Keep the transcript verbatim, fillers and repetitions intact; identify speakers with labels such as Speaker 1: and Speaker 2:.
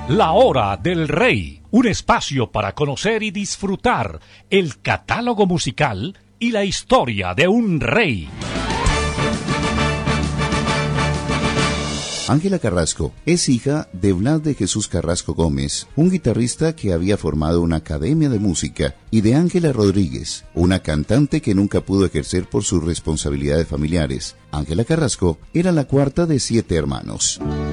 Speaker 1: La Hora del Rey, un espacio para conocer y disfrutar el catálogo musical y la historia de un rey.
Speaker 2: Ángela Carrasco es hija de Blas de Jesús Carrasco Gómez, un guitarrista que había formado una academia de música, y de Ángela Rodríguez, una cantante que nunca pudo ejercer por sus responsabilidades familiares. Ángela Carrasco era la cuarta de siete hermanos.